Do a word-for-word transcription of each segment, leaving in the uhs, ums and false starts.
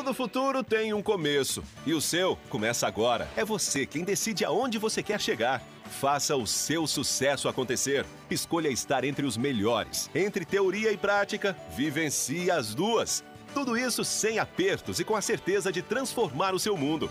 Todo futuro tem um começo. E o seu começa agora. É você quem decide aonde você quer chegar. Faça o seu sucesso acontecer. Escolha estar entre os melhores. Entre teoria e prática, vivencie as duas. Tudo isso sem apertos e com a certeza de transformar o seu mundo.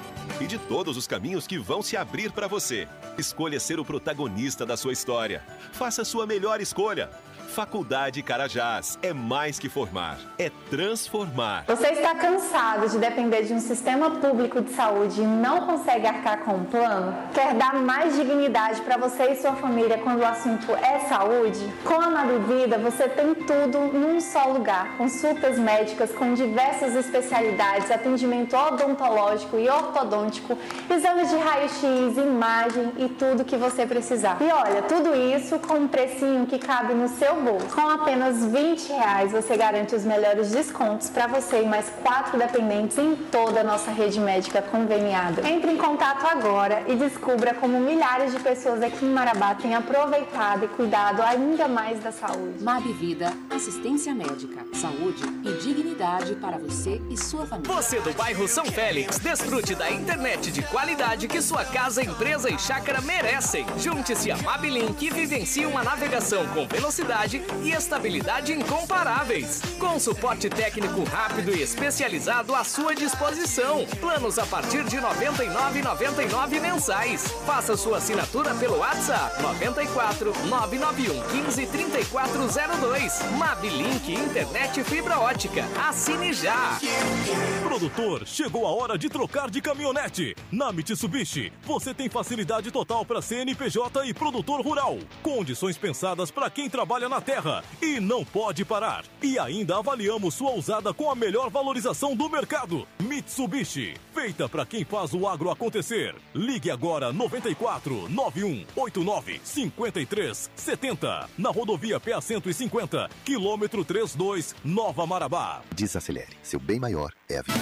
E de todos os caminhos que vão se abrir para você. Escolha ser o protagonista da sua história. Faça a sua melhor escolha. Faculdade Carajás é mais que formar, é transformar. Você está cansado de depender de um sistema público de saúde e não consegue arcar com um plano? Quer dar mais dignidade para você e sua família quando o assunto é saúde? Com a Mabivida você tem tudo num só lugar. Consultas médicas com diversas especialidades, atendimento odontológico e ortodôntico, exames de raio-x, imagem e tudo que você precisar. E olha, tudo isso com um precinho que cabe no seu bolso. Com apenas vinte reais você garante os melhores descontos para você e mais quatro dependentes em toda a nossa rede médica conveniada. Entre em contato agora e descubra como milhares de pessoas aqui em Marabá têm aproveitado e cuidado ainda mais da saúde. Mabivida, assistência médica, saúde e dignidade para você e sua família. Você do bairro São Félix, desfrute da internet de qualidade que sua casa, empresa e chácara merecem. Junte-se a Mabilink e vivencie uma navegação com velocidade e estabilidade incomparáveis. Com suporte técnico rápido e especializado à sua disposição. Planos a partir de noventa e nove reais e noventa e nove centavos mensais. Faça sua assinatura pelo WhatsApp nove quatro nove nove um um cinco três quatro zero dois. Mabilink Internet Fibra Ótica. Assine já! Produtor, chegou a hora de trocar de caminhonete. Na Mitsubishi, você tem facilidade total para C N P J e produtor rural. Condições pensadas para quem trabalha na terra e não pode parar. E ainda avaliamos sua usada com a melhor valorização do mercado. Mitsubishi, feita para quem faz o agro acontecer. Ligue agora nove quatro nove um oito nove cinco três sete zero na rodovia P A cento e cinquenta, quilômetro trinta e dois, Nova Marabá. Desacelere, seu bem maior é a vida.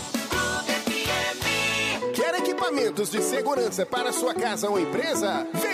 Quer equipamentos de segurança para sua casa ou empresa? Vem